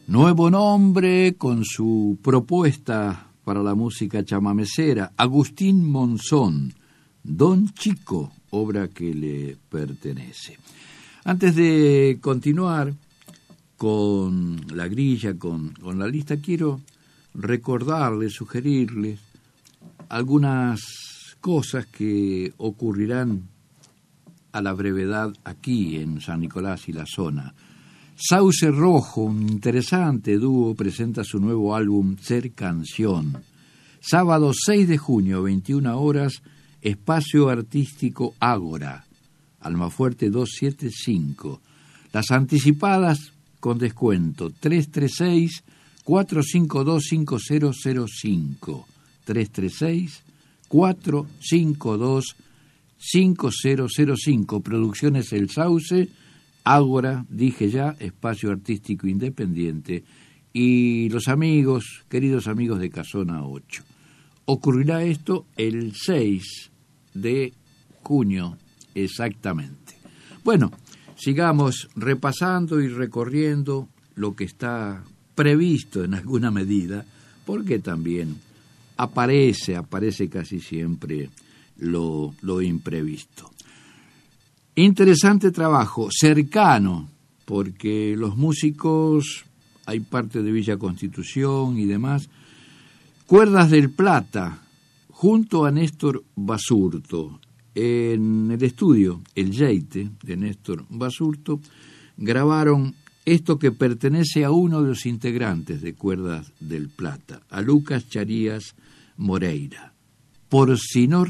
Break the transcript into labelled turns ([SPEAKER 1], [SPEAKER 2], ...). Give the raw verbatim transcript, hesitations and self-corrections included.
[SPEAKER 1] Nuevo nombre con su propuesta para la música chamamecera, Agustín Monzón, Don Chico, obra que le pertenece. Antes de continuar con la grilla, con, con la lista, quiero recordarles, sugerirles algunas cosas que ocurrirán a la brevedad aquí en San Nicolás y la zona. Sauce Rojo, un interesante dúo, presenta su nuevo álbum Ser Canción. Sábado seis de junio, veintiuna horas, Espacio Artístico Ágora, Almafuerte doscientos setenta y cinco. Las anticipadas con descuento tres tres seis, cuatro cinco dos, cinco cero cero cinco. tres tres seis, cuatro cinco dos, cinco cero cero cinco. Producciones El Sauce, Ágora, dije ya, Espacio Artístico Independiente, y los amigos, queridos amigos de Casona ocho. Ocurrirá esto el seis de junio, exactamente. Bueno, sigamos repasando y recorriendo lo que está previsto en alguna medida, porque también aparece, aparece casi siempre lo, lo imprevisto. Interesante trabajo, cercano, porque los músicos, hay parte de Villa Constitución y demás. Cuerdas del Plata, junto a Néstor Basurto, en el estudio El Yeite de Néstor Basurto, grabaron esto que pertenece a uno de los integrantes de Cuerdas del Plata, a Lucas Charías Moreira. Por si no